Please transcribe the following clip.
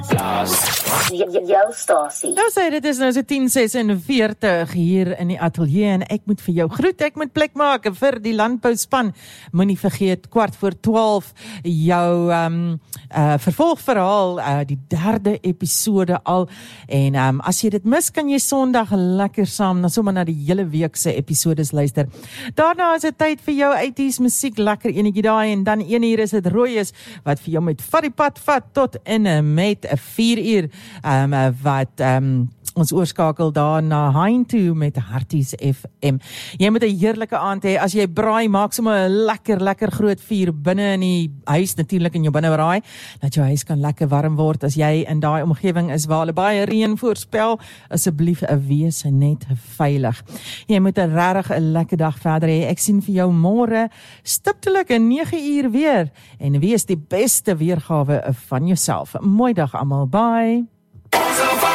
Jou stasie. Nou sê dit is nou so 10:46 hier in die ateljee en ek moet vir jou groet, ek moet plek maak vir die landbouspan. Moenie vergeet 11:15 jou vervolgverhaal, die 3de episode al en as jy dit mis, kan jy Sondag lekker saam, sommer na die hele week se episodes luister. Daarna is dit tyd vir jou 80s musiek, lekker enetjie daai en dan 1 uur is dit Rooies wat vir jou met vat die pad vat tot in met 4 uur wat ons oorskakel daar na Hein toe met Harties FM. Jy moet 'n heerlike aand hê. As jy braai, maak sommer 'n lekker groot vuur binne in die huis, natuurlik in jou binnebraai, dat jou huis kan lekker warm word. As jy in daai omgewing is waar hulle baie reën voorspel, asseblief wees net veilig. Jy moet 'n regtig 'n lekker dag verder hê. Ek sien vir jou môre stiptelik 9 uur weer en wees die beste weergawe van jouself. Mooi dag almal. Bye.